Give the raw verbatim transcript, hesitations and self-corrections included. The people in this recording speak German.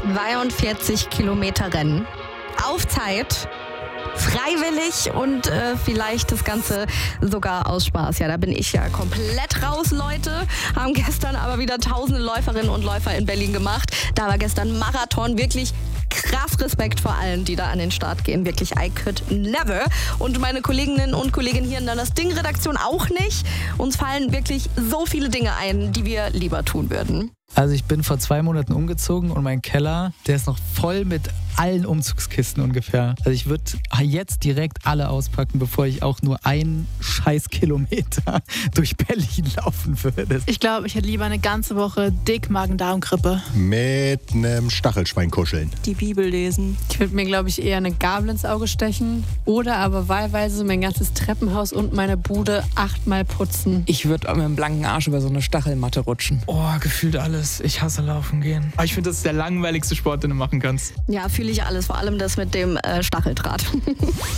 zweiundvierzig Kilometer Rennen. Auf Zeit. Freiwillig und äh, vielleicht das Ganze sogar aus Spaß. Ja, da bin ich ja komplett raus, Leute. Haben gestern aber wieder tausende Läuferinnen und Läufer in Berlin gemacht. Da war gestern Marathon. Wirklich krass Respekt vor allen, die da an den Start gehen. Wirklich, I could never. Und meine Kolleginnen und Kollegen hier in der Das Ding-Redaktion auch nicht. Uns fallen wirklich so viele Dinge ein, die wir lieber tun würden. Also ich bin vor zwei Monaten umgezogen und mein Keller, der ist noch voll mit allen Umzugskisten ungefähr. Also ich würde jetzt direkt alle auspacken, bevor ich auch nur einen scheiß Kilometer durch Berlin laufen würde. Ich glaube, ich hätte lieber eine ganze Woche dick Magen-Darm-Grippe. Mit einem Stachelschwein kuscheln. Die Bibel lesen. Ich würde mir, glaube ich, eher eine Gabel ins Auge stechen oder aber wahlweise mein ganzes Treppenhaus und meine Bude achtmal putzen. Ich würde mit einem blanken Arsch über so eine Stachelmatte rutschen. Oh, gefühlt alles. Ich hasse Laufen gehen. Aber ich finde, das ist der langweiligste Sport, den du machen kannst. Ja, fühle ich alles. Vor allem das mit dem äh, Stacheldraht.